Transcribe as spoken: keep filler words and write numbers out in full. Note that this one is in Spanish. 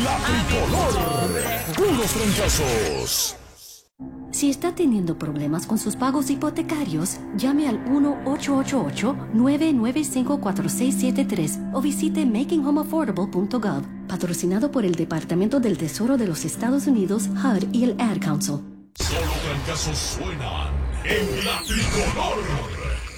La Tricolor. Puros trancazos. Si está teniendo problemas con sus pagos hipotecarios, llame al uno ocho ocho ocho, nueve nueve cinco, cuatro seis siete tres o visite making home affordable punto gov, patrocinado por el Departamento del Tesoro de los Estados Unidos, H U D y el Ad Council. Solo trancazos suenan en La Tricolor.